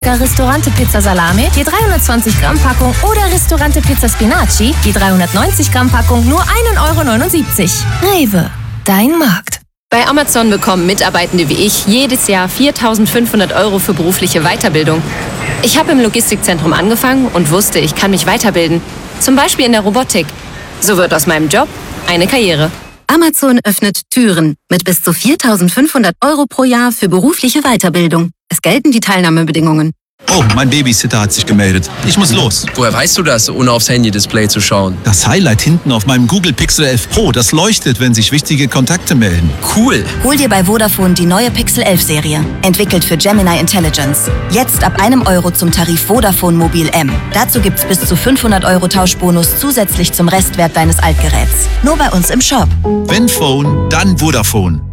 Ristorante Pizza Salame, die 320 Gramm Packung oder Ristorante Pizza Spinaci, die 390 Gramm Packung nur 1,79 €. Rewe, dein Markt. Bei Amazon bekommen Mitarbeitende wie ich jedes Jahr 4.500 € für berufliche Weiterbildung. Ich habe im Logistikzentrum angefangen und wusste, ich kann mich weiterbilden. Zum Beispiel in der Robotik. So wird aus meinem Job eine Karriere. Amazon öffnet Türen mit bis zu 4.500 € pro Jahr für berufliche Weiterbildung. Es gelten die Teilnahmebedingungen. Oh, mein Babysitter hat sich gemeldet. Ich muss los. Woher weißt du das, ohne aufs Handy-Display zu schauen? Das Highlight hinten auf meinem Google Pixel 11 Pro, das leuchtet, wenn sich wichtige Kontakte melden. Cool. Hol dir bei Vodafone die neue Pixel 11 Serie. Entwickelt für Gemini Intelligence. Jetzt ab €1 zum Tarif Vodafone Mobil M. Dazu gibt's bis zu 500 € Tauschbonus zusätzlich zum Restwert deines Altgeräts. Nur bei uns im Shop. Wenn Phone, dann Vodafone.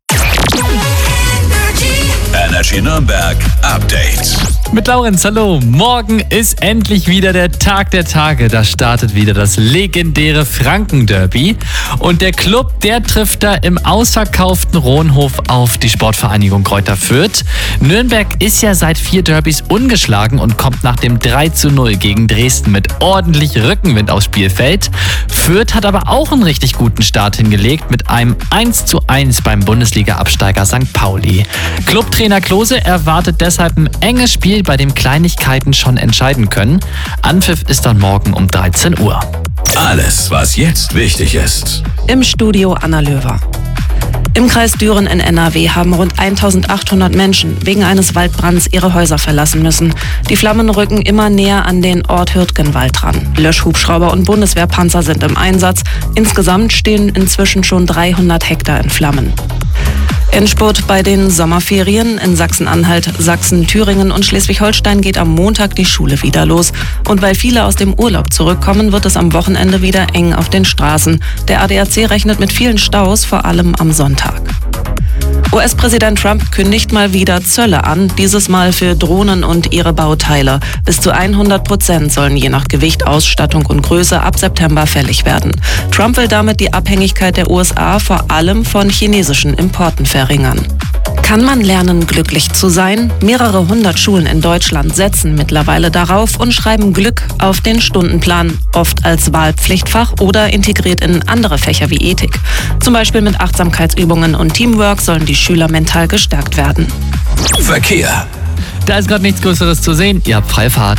Energy Nürnberg Update. Mit Laurenz, hallo. Morgen ist endlich wieder der Tag der Tage. Da startet wieder das legendäre Franken-Derby. Und der Club, der trifft da im ausverkauften Rohnhof auf die Sportvereinigung Greuther Fürth. Nürnberg ist ja seit 4 Derbys ungeschlagen und kommt nach dem 3:0 gegen Dresden mit ordentlich Rückenwind aufs Spielfeld. Fürth hat aber auch einen richtig guten Start hingelegt mit einem 1:1 beim Bundesliga-Absteiger St. Pauli. Clubtrainer Klose erwartet deshalb ein enges Spiel, bei dem Kleinigkeiten schon entscheiden können. Anpfiff ist dann morgen um 13 Uhr. Alles, was jetzt wichtig ist. Im Studio Anna Löwer. Im Kreis Düren in NRW haben rund 1.800 Menschen wegen eines Waldbrands ihre Häuser verlassen müssen. Die Flammen rücken immer näher an den Ort Hürtgenwald ran. Löschhubschrauber und Bundeswehrpanzer sind im Einsatz. Insgesamt stehen inzwischen schon 300 Hektar in Flammen. Endspurt bei den Sommerferien. In Sachsen-Anhalt, Sachsen, Thüringen und Schleswig-Holstein geht am Montag die Schule wieder los. Und weil viele aus dem Urlaub zurückkommen, wird es am Wochenende wieder eng auf den Straßen. Der ADAC rechnet mit vielen Staus, vor allem am Sonntag. US-Präsident Trump kündigt mal wieder Zölle an, dieses Mal für Drohnen und ihre Bauteile. Bis zu 100% sollen je nach Gewicht, Ausstattung und Größe ab September fällig werden. Trump will damit die Abhängigkeit der USA vor allem von chinesischen Importen verringern. Kann man lernen, glücklich zu sein? Mehrere 100 Schulen in Deutschland setzen mittlerweile darauf und schreiben Glück auf den Stundenplan, oft als Wahlpflichtfach oder integriert in andere Fächer wie Ethik. Zum Beispiel mit Achtsamkeitsübungen und Teamwork sollen die Schüler mental gestärkt werden. Verkehr. Da ist gerade nichts Größeres zu sehen. Ihr habt Freifahrt.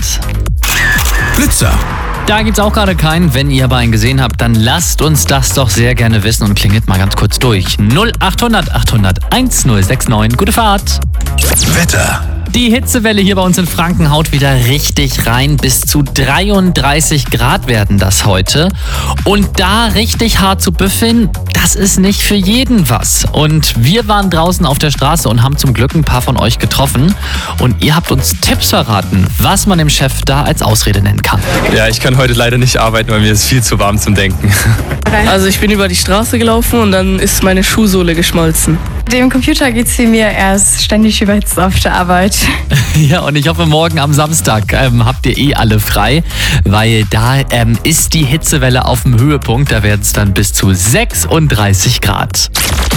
Blitzer. Da gibt's auch gerade keinen. Wenn ihr aber einen gesehen habt, dann lasst uns das doch sehr gerne wissen und klingelt mal ganz kurz durch. 0800 800 1069. Gute Fahrt. Wetter. Die Hitzewelle hier bei uns in Franken haut wieder richtig rein. Bis zu 33 Grad werden das heute. Und da richtig hart zu büffeln, das ist nicht für jeden was. Und wir waren draußen auf der Straße und haben zum Glück ein paar von euch getroffen. Und ihr habt uns Tipps verraten, was man dem Chef da als Ausrede nennen kann. Ja, ich kann heute leider nicht arbeiten, weil mir ist viel zu warm zum Denken. Also ich bin über die Straße gelaufen und dann ist meine Schuhsohle geschmolzen. Dem Computer geht's wie mir, er ist ständig überhitzt auf der Arbeit. Ja, und ich hoffe, morgen am Samstag habt ihr alle frei, weil da ist die Hitzewelle auf dem Höhepunkt. Da werden es dann bis zu 36 Grad.